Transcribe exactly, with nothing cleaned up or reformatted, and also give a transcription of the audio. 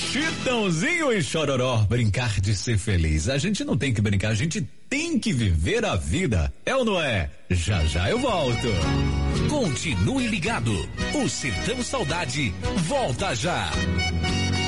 Chitãozinho e Chororó, brincar de ser feliz. A gente não tem que brincar, a gente tem que viver a vida. É ou não é? Já já eu volto. Continue ligado. O Sertão Saudade volta já.